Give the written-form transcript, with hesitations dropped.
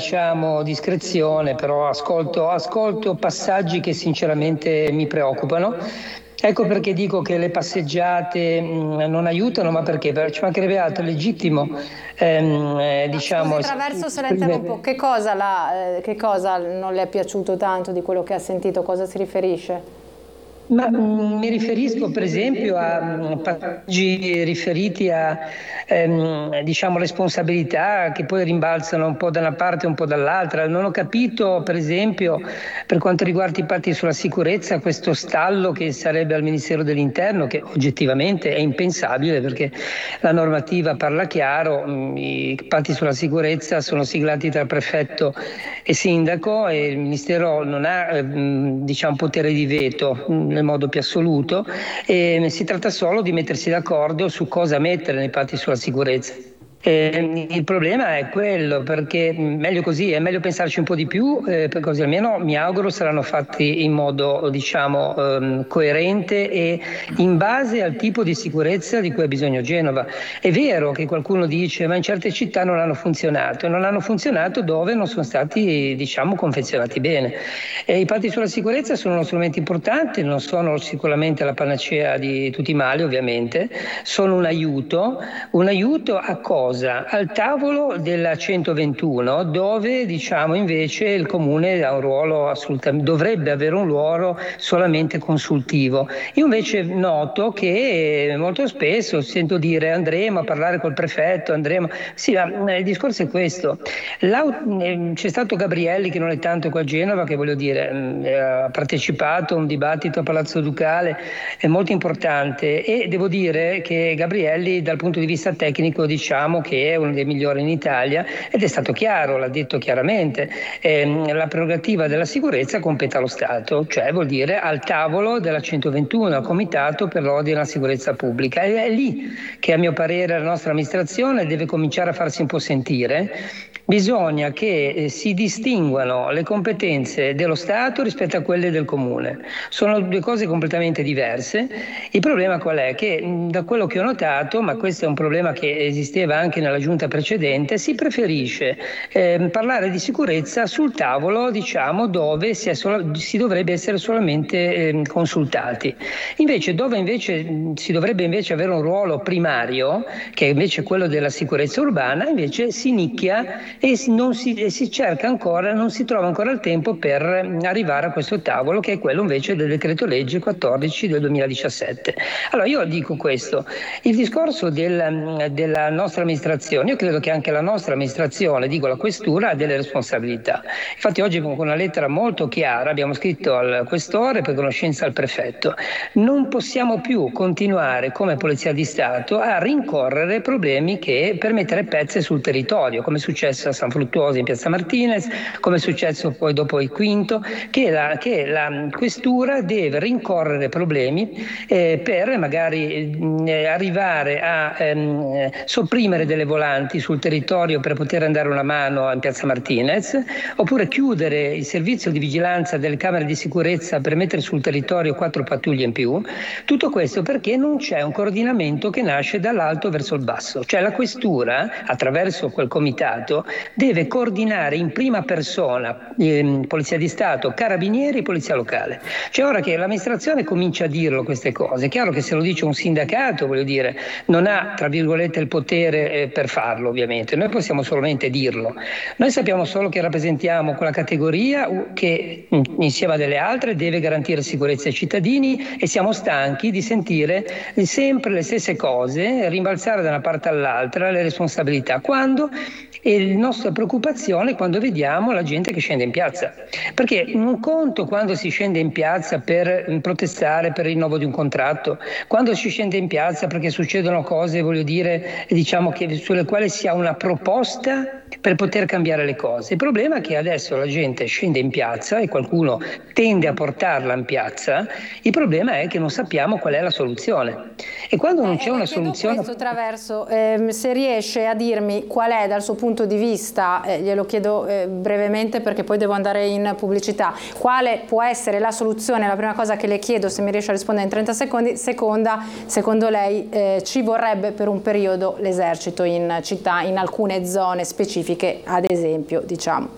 diciamo, discrezione, però ascolto passaggi che sinceramente mi preoccupano. Ecco perché dico che le passeggiate non aiutano, ma perché? Perché ci mancherebbe altro, è legittimo, diciamo... Scusi Traverso se la interrompo, che cosa non le è piaciuto tanto di quello che ha sentito, cosa si riferisce? Ma mi riferisco per esempio a passaggi riferiti a diciamo responsabilità che poi rimbalzano un po' da una parte e un po' dall'altra. Non ho capito per esempio per quanto riguarda i patti sulla sicurezza questo stallo che sarebbe al Ministero dell'Interno, che oggettivamente è impensabile perché la normativa parla chiaro, i patti sulla sicurezza sono siglati tra prefetto e sindaco e il Ministero non ha diciamo potere di veto nel modo più assoluto e si tratta solo di mettersi d'accordo su cosa mettere nei patti sulla sicurezza. Il problema è quello, perché meglio così, è meglio pensarci un po' di più, così almeno mi auguro saranno fatti in modo diciamo coerente e in base al tipo di sicurezza di cui ha bisogno Genova. È vero che qualcuno dice ma in certe città non hanno funzionato dove non sono stati diciamo confezionati bene. I patti sulla sicurezza sono uno strumento importante, non sono sicuramente la panacea di tutti i mali ovviamente, sono un aiuto a cosa? Al tavolo della 121 dove diciamo invece il comune ha un ruolo dovrebbe avere un ruolo solamente consultivo. Io invece noto che molto spesso sento dire andremo a parlare col prefetto, sì, ma il discorso è questo. C'è stato Gabrielli che non è tanto qua a Genova, che voglio dire ha partecipato a un dibattito a Palazzo Ducale molto importante e devo dire che Gabrielli dal punto di vista tecnico diciamo che è uno dei migliori in Italia ed è stato chiaro, l'ha detto chiaramente, la prerogativa della sicurezza compete allo Stato, cioè vuol dire al tavolo della 121, al Comitato per l'Ordine e la Sicurezza Pubblica. È lì che a mio parere la nostra amministrazione deve cominciare a farsi un po' sentire. Bisogna che si distinguano le competenze dello Stato rispetto a quelle del Comune. Sono due cose completamente diverse. Il problema qual è? Che da quello che ho notato, ma questo è un problema che esisteva anche nella giunta precedente, si preferisce parlare di sicurezza sul tavolo, diciamo, dove si dovrebbe essere solamente consultati. Dove si dovrebbe invece avere un ruolo primario, che è invece quello della sicurezza urbana, invece si nicchia e si cerca ancora, non si trova ancora il tempo per arrivare a questo tavolo, che è quello invece del decreto legge 14 del 2017. Allora io dico questo, il discorso della nostra amministrazione, io credo che anche la nostra amministrazione, dico la questura, ha delle responsabilità. Infatti oggi con una lettera molto chiara abbiamo scritto al questore per conoscenza al prefetto, non possiamo più continuare come Polizia di Stato a rincorrere problemi per mettere pezze sul territorio, come è successo a San Fruttuoso in Piazza Martinez, come è successo poi dopo il Quinto, che la questura deve rincorrere problemi per magari arrivare a sopprimere delle volanti sul territorio per poter andare una mano in Piazza Martinez, oppure chiudere il servizio di vigilanza delle camere di sicurezza per mettere sul territorio 4 pattuglie in più. Tutto questo perché non c'è un coordinamento che nasce dall'alto verso il basso, cioè la questura attraverso quel comitato deve coordinare in prima persona Polizia di Stato, Carabinieri e Polizia Locale. Cioè ora che l'amministrazione comincia a dirlo queste cose, è chiaro che se lo dice un sindacato, voglio dire, non ha tra virgolette il potere per farlo ovviamente, noi possiamo solamente dirlo. Noi sappiamo solo che rappresentiamo quella categoria che insieme a delle altre deve garantire sicurezza ai cittadini e siamo stanchi di sentire sempre le stesse cose, rimbalzare da una parte all'altra le responsabilità, quando la nostra preoccupazione è quando vediamo la gente che scende in piazza, perché un conto quando si scende in piazza per protestare per il rinnovo di un contratto, quando si scende in piazza perché succedono cose, voglio dire, diciamo che sulle quali si ha una proposta per poter cambiare le cose. Il problema è che adesso la gente scende in piazza e qualcuno tende a portarla in piazza, il problema è che non sappiamo qual è la soluzione. E quando non c'è una soluzione... Questo Traverso, se riesce a dirmi qual è dal suo punto di vista, glielo chiedo brevemente perché poi devo andare in pubblicità, quale può essere la soluzione, la prima cosa che le chiedo, se mi riesce a rispondere in 30 secondi, seconda, secondo lei ci vorrebbe per un periodo l'esercito in città, in alcune zone specifiche, ad esempio, diciamo.